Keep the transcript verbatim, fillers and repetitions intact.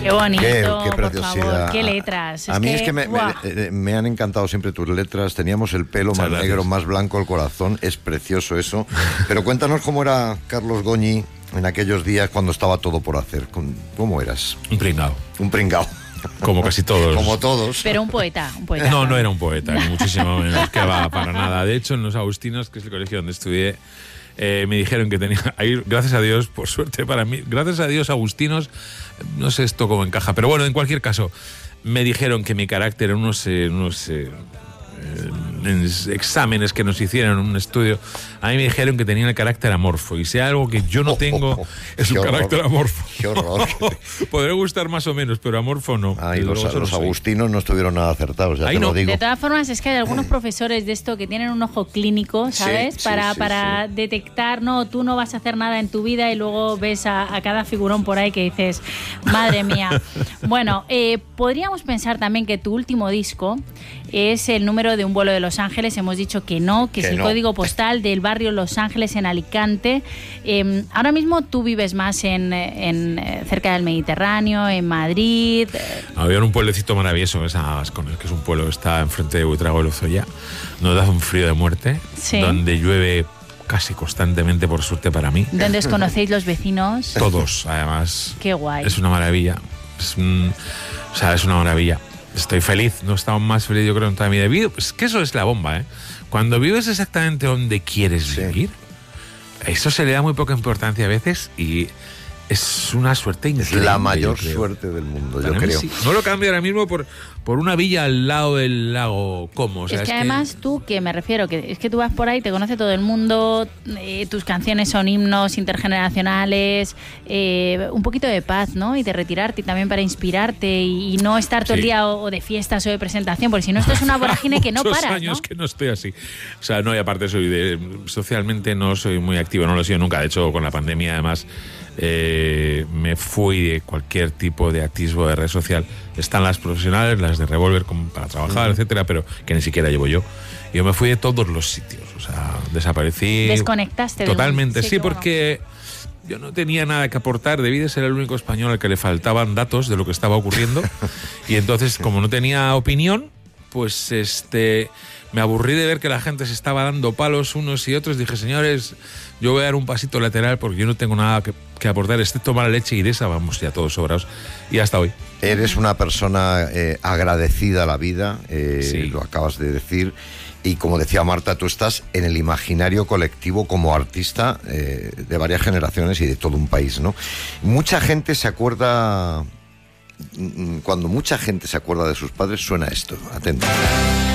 Qué bonito, Qué, qué por preciosidad. favor, qué letras. A es mí que, es que me, me, me han encantado siempre tus letras. Teníamos el pelo Muchas más gracias. negro, más blanco el corazón. Es precioso eso. Pero cuéntanos cómo era Carlos Goñi en aquellos días cuando estaba todo por hacer. ¿Cómo eras? Un pringao. Un pringao. Como casi todos. Como todos. Pero un poeta, un poeta. No, no era un poeta, ni muchísimo menos, que va, para nada. De hecho, en los Agustinos, que es el colegio donde estudié, eh, me dijeron que tenía... Ahí, gracias a Dios, por suerte para mí, gracias a Dios, Agustinos, no sé esto cómo encaja, pero bueno, en cualquier caso, me dijeron que mi carácter en unos... Eh, unos eh, en exámenes que nos hicieron en un estudio, a mí me dijeron que tenía el carácter amorfo, y si hay algo que yo no tengo, Oh, oh, oh, es un qué horror, carácter amorfo. Qué horror. Podré gustar más o menos, pero amorfo no. Ay, Desde los, luego, eso los no soy. agustinos no estuvieron nada acertados, ya Ahí te no. lo digo. De todas formas, es que hay algunos profesores de esto que tienen un ojo clínico, ¿sabes? Sí, sí, para sí, para sí. detectar, no, tú no vas a hacer nada en tu vida, y luego ves a, a cada figurón por ahí que dices, madre mía. Bueno, eh, podríamos pensar también que tu último disco es el número de Un vuelo de Los Ángeles. Hemos dicho que no, que, Que es el no. código postal del barrio Los Ángeles en Alicante. Eh, ahora mismo tú vives más en, en eh, cerca del Mediterráneo, en Madrid. Había un pueblecito maravilloso, es Ascón, que es un pueblo que está enfrente de Buitrago de Lozoya, donde hace un frío de muerte, Sí. donde llueve casi constantemente, por suerte para mí. ¿Dónde os conocéis los vecinos? Todos, además. Qué guay. Es una maravilla. Es, un- o sea, es una maravilla. Estoy feliz, no he estado más feliz yo creo en toda mi vida. Vivo- Es que eso es la bomba, ¿eh? Cuando vives exactamente donde quieres Sí. vivir, eso se le da muy poca importancia a veces y es una suerte Es increíble. la mayor yo creo. suerte del mundo, Para yo mí creo. sí. No lo cambio ahora mismo por, por una villa al lado del lago Como. O sea, es que además tú, que me refiero, que es que tú vas por ahí, te conoce todo el mundo, eh, tus canciones son himnos intergeneracionales, eh, un poquito de paz, ¿no? Y de retirarte y también para inspirarte y, y no estar todo el Sí. día o, o de fiestas o de presentación, porque si no esto es una vorágine que no Muchos para, años ¿no? que no estoy así. O sea, no, y aparte soy de... Socialmente no soy muy activo, no lo he sido nunca. De hecho, con la pandemia, además, eh, me fui de cualquier tipo de atisbo de red social. Están las profesionales, las de Revolver como para trabajar, Ujú. etcétera, pero que ni siquiera llevo yo. Yo me fui de todos los sitios. O sea, desaparecí... Desconectaste. del Totalmente, mundo. sí, cómo no. porque... Yo no tenía nada que aportar, debí de ser el único español al que le faltaban datos de lo que estaba ocurriendo. Y entonces, como no tenía opinión, pues este me aburrí de ver que la gente se estaba dando palos unos y otros. Dije, señores, yo voy a dar un pasito lateral porque yo no tengo nada que, que aportar, excepto mala leche, y de esa vamos ya todos sobrados. Y hasta hoy. Eres una persona eh, agradecida a la vida, eh, Sí. lo acabas de decir. Y como decía Marta, tú estás en el imaginario colectivo como artista eh, de varias generaciones y de todo un país, ¿no? Mucha gente se acuerda... mm, Cuando mucha gente se acuerda de sus padres, suena esto. Atento.